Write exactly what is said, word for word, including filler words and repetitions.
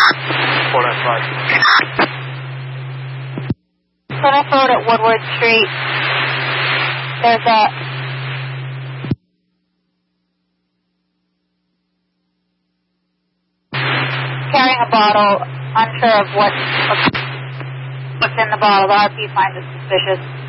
four nine five. Plymouth Road at Woodward Street. There's a carrying a bottle, unsure of what, what's in the bottle. The R P finds it suspicious.